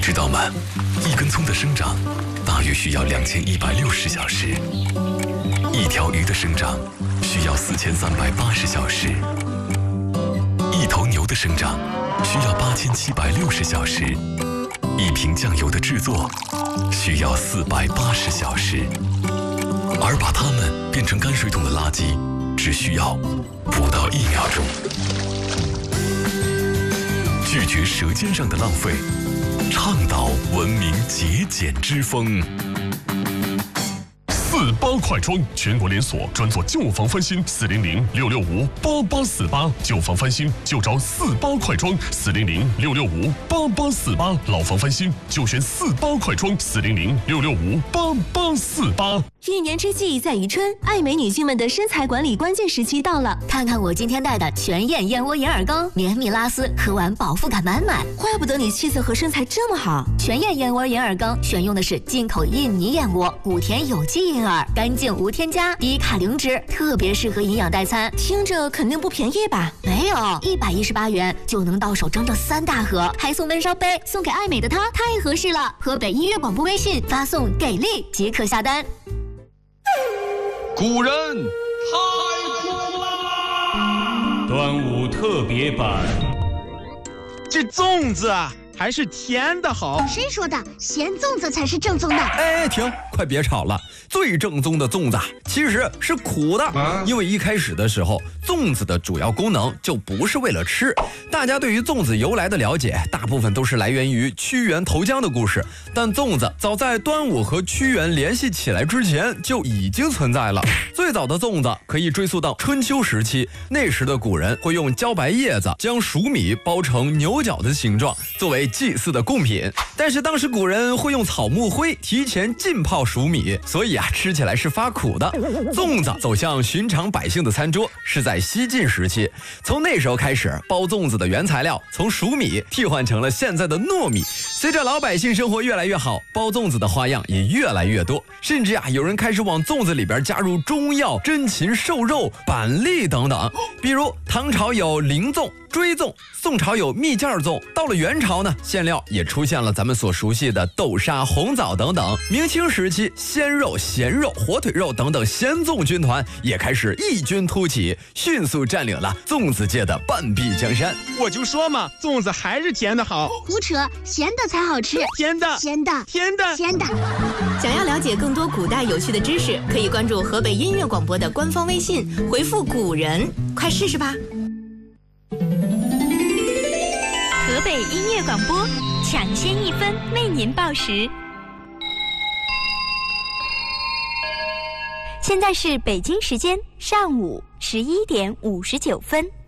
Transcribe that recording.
知道吗？一根葱的生长大约需要2160小时，一条鱼的生长需要4380小时，一头牛的生长需要8760小时，一瓶酱油的制作需要480小时，而把它们变成泔水桶的垃圾只需要不到1秒钟。拒绝舌尖上的浪费，倡导文明节俭之风。 48快装全国连锁，专做旧房翻新，400-665-8848，旧房翻新就找48快装，400-665-8848，老房翻新就选48快装，400-665-8848。 一年之计在于春，爱美女性们的身材管理关键时期到了。 看看我今天带的全燕燕窝银耳羹，绵密拉丝，喝完饱腹感满满。 怪不得你气色和身材这么好。 全燕燕窝银耳羹选用的是进口印尼燕窝，谷田有机银耳，干净无添加，低卡零脂，特别适合营养代餐。 听着肯定不便宜吧？ 没有，118元就能到手整整3大盒，还送温烧杯，送给爱美的她太合适了。河北音乐广播微信发送给力即可下单。 古人太苦啦！ 端午特别版， 这粽子啊，还是甜的好。 谁说的？咸粽子才是正宗的。 哎，停，快别吵了。最正宗的粽子其实是苦的，因为一开始的时候，粽子的主要功能就不是为了吃。大家对于粽子由来的了解，大部分都是来源于屈原投江的故事。但粽子早在端午和屈原联系起来之前就已经存在了。最早的粽子可以追溯到春秋时期，那时的古人会用茭白叶子将熟米包成牛角的形状，作为祭祀的贡品。但是当时古人会用草木灰提前浸泡熟米，所以吃起来是发苦的。粽子走向寻常百姓的餐桌是在西晋时期，从那时候开始，包粽子的原材料从熟米替换成了现在的糯米。随着老百姓生活越来越好，包粽子的花样也越来越多，甚至有人开始往粽子里边加入中药、珍禽瘦肉、板栗等等。比如唐朝有灵粽、追粽，宋朝有蜜饯粽，到了元朝呢，馅料也出现了咱们所熟悉的豆沙、红枣等等。明清时期，鲜肉、咸肉、火腿肉等等咸粽军团也开始异军突起，迅速占领了粽子界的半壁江山。 我就说嘛，粽子还是甜的好。 胡扯，咸的才好吃。 甜的， 咸的， 甜的， 咸的。 想要了解更多古代有趣的知识，可以关注河北音乐广播的官方微信，回复古人，快试试吧。 河北音乐广播，抢先1分为您报时。现在是北京时间上午11点59分。